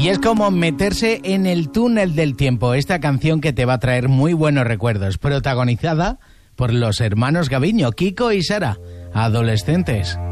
Y es como meterse en el túnel del tiempo, esta canción que te va a traer muy buenos recuerdos, protagonizada por los hermanos Gaviño, Kiko y Sara, adolescentes.